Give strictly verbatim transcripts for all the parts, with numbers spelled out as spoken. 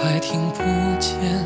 还听不见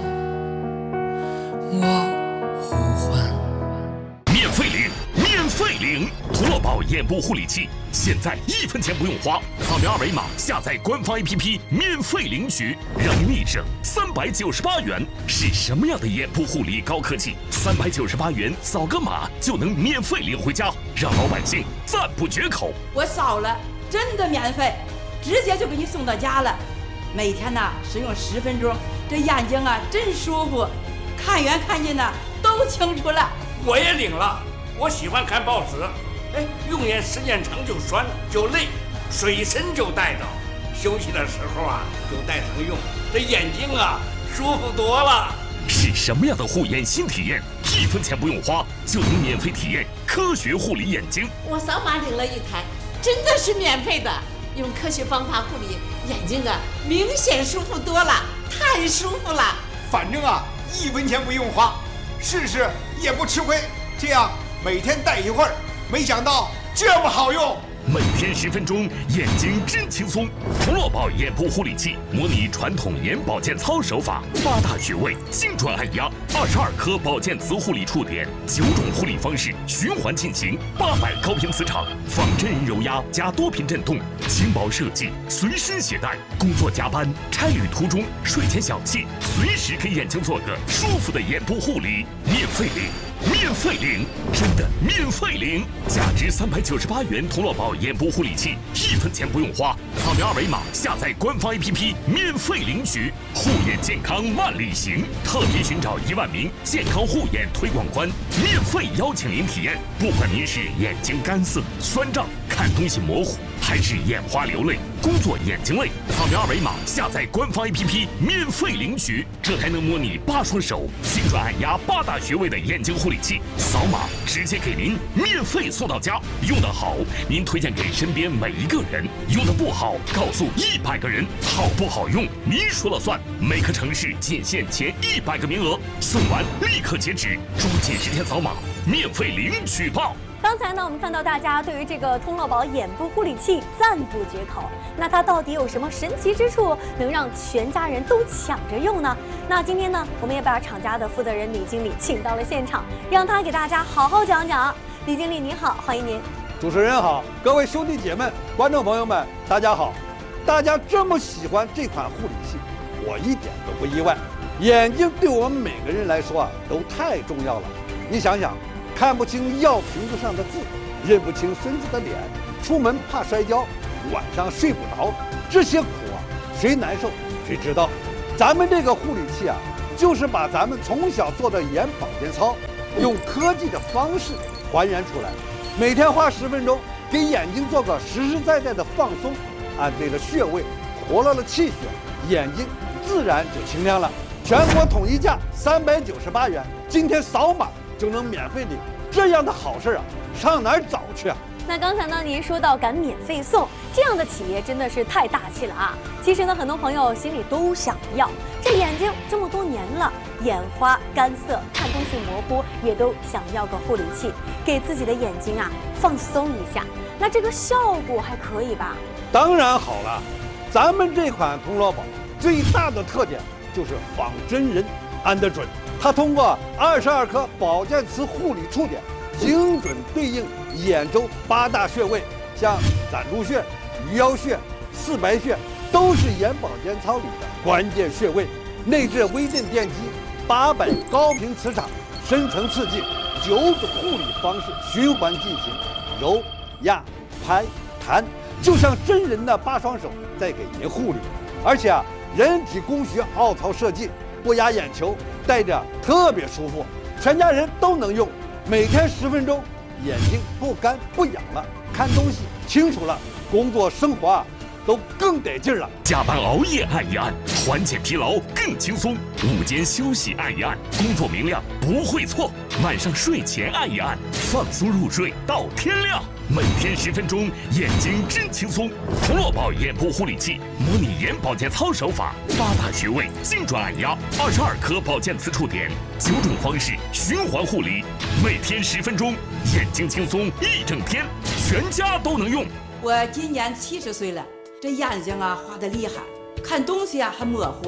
我呼唤。 免费领，免费领！涂乐宝眼部护理器，现在一分钱不用花，扫描二维码下载官方 A P P 免费领取，让你立省三百九十八元。是什么样的眼部护理高科技？三百九十八元扫个码就能免费领回家，让老百姓赞不绝口。 我扫了，真的免费，直接就给你送到家了。每天呢使用十分钟，这眼睛啊真舒服，看远看近呢都清楚了。 我也领了，我喜欢看报纸，哎，用眼时间长就酸就累，水参就带着，休息的时候啊就带上用，这眼睛啊舒服多了。 是什么样的护眼新体验？一分钱不用花就能免费体验科学护理眼睛。 我扫码领了一台，真的是免费的，用科学方法护理眼睛啊，明显舒服多了，太舒服了。 反正啊，一分钱不用花，试试也不吃亏。这样每天戴一会儿，没想到这么好用。 每天十分钟，眼睛真轻松。涂乐宝眼部护理器模拟传统眼保健操手法，八大穴位精准按压，二十二颗保健磁护理触点，九种护理方式循环进行，八百高频磁场，仿真人揉压加多频震动，轻薄设计，随身携带。工作加班、差旅途中、睡前小憩，随时给眼睛做个舒服的眼部护理，免费领。免费领，真的免费领！价值三百九十八元涂乐宝眼部护理器，一分钱不用花，扫描二维码下载官方 A P P 免费领取。护眼健康万里行，特别寻找一万名健康护眼推广官，免费邀请您体验。不管您是眼睛干涩、酸胀、看东西模糊，还是眼花流泪、工作眼睛累，扫描二维码下载官方 A P P 免费领取。这台能模拟八双手，精准按压八大穴位的眼睛护理器，扫码直接给您免费送到家。用得好，您推荐给身边每一个人；用得不好，告诉一百个人。好不好用，您说了算。每个城市仅限前一百个名额，送完立刻截止，抓紧时间扫码，免费领取吧。 刚才呢，我们看到大家对于这个通乐宝眼部护理器赞不绝口。那它到底有什么神奇之处，能让全家人都抢着用呢？那今天呢，我们也把厂家的负责人李经理请到了现场，让他给大家好好讲讲。李经理您好，欢迎您。 主持人好，各位兄弟姐妹、观众朋友们，大家好。大家这么喜欢这款护理器，我一点都不意外。眼睛对我们每个人来说啊，都太重要了。你想想。看不清药瓶子上的字，认不清孙子的脸，出门怕摔跤，晚上睡不着，这些苦啊，谁难受谁知道。咱们这个护理器啊，就是把咱们从小做的眼保健操，用科技的方式还原出来。每天花十分钟，给眼睛做个实实在在的放松，按对了穴位，活络了气血，眼睛自然就清亮了。全国统一价三百九十八元，今天扫码就能免费领，这样的好事啊，上哪儿找去啊？ 那刚才呢，您说到敢免费送，这样的企业真的是太大气了啊！其实呢，很多朋友心里都想要，这眼睛这么多年了，眼花、干涩、看东西模糊，也都想要个护理器，给自己的眼睛啊放松一下。那这个效果还可以吧？ 当然好了，咱们这款通乐宝最大的特点就是仿真人按得准。它通过二十二颗保健磁护理触点，精准对应眼周八大穴位，像攒珠穴、鱼腰穴、四白穴，都是眼保健操里的关键穴位。内置微电电机，八百高频磁场，深层刺激，九种护理方式循环进行，揉、压、拍、弹，就像真人的八双手在给您护理。而且啊，人体工学凹槽设计，不压眼球，戴着特别舒服，全家人都能用。每天十分钟，眼睛不干不痒了，看东西清楚了，工作生活啊都更得劲了。 加班熬夜按一按，缓解疲劳更轻松；午间休息按一按，工作明亮不会错；晚上睡前按一按，放松入睡到天亮。每天十分钟，眼睛真轻松。涂乐宝眼部护理器模拟眼保健操手法，八大穴位精准按压，二十二颗保健磁触点，九种方式循环护理。每天十分钟，眼睛轻松一整天，全家都能用。 我今年七十岁了，这眼睛啊花得厉害，看东西啊还模糊，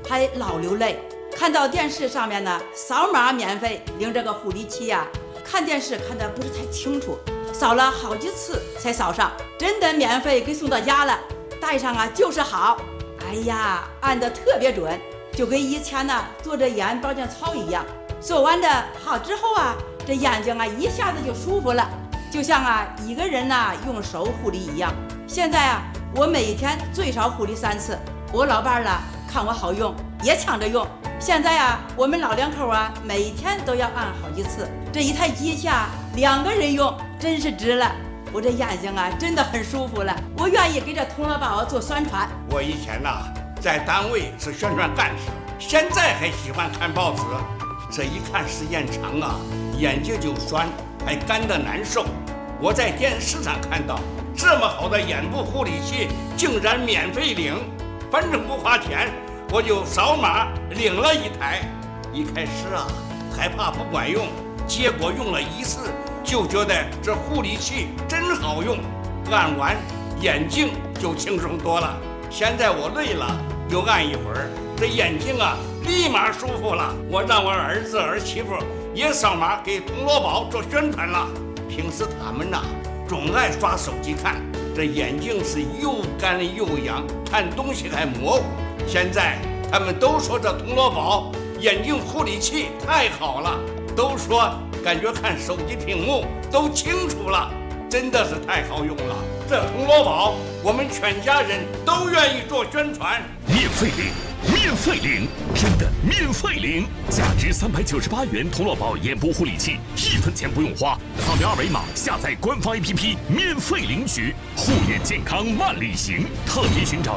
还老流泪。看到电视上面呢，扫码免费领这个护理器呀、啊，看电视看得不是太清楚，扫了好几次才扫上，真的免费给送到家了，带上啊就是好。哎呀，按得特别准，就跟以前呢做着眼保健操一样。做完的好之后啊，这眼睛啊一下子就舒服了，就像啊一个人呐用手护理一样。现在啊，我每天最少护理三次，我老伴儿了看我好用，也抢着用。现在啊，我们老两口啊，每天都要按好几次。这一台机器啊，两个人用，真是值了。我这眼睛啊，真的很舒服了。我愿意给这童乐宝做宣传。 我以前呐、啊，在单位是宣传干事，现在还喜欢看报纸。这一看时间长啊，眼睛就酸，还干得难受。我在电视上看到这么好的眼部护理器，竟然免费领，反正不花钱。我就扫码领了一台，一开始啊害怕不管用，结果用了一次就觉得这护理器真好用，按完眼睛就轻松多了。现在我累了就按一会儿，这眼睛啊立马舒服了。我让我儿子儿媳妇也扫码给铜锣宝做宣传了。平时他们呐、啊、总爱刷手机看，这眼睛是又干又痒，看东西还模糊。现在他们都说这铜锣宝眼睛护理器太好了，都说感觉看手机屏幕都清楚了，真的是太好用了。这铜锣宝我们全家人都愿意做宣传。 免费领，免费领，真的免费领！价值三百九十八元铜锣宝眼部护理器，一分钱不用花，扫描二维码下载官方 A P P 免费领取，护眼健康万里行。特别寻找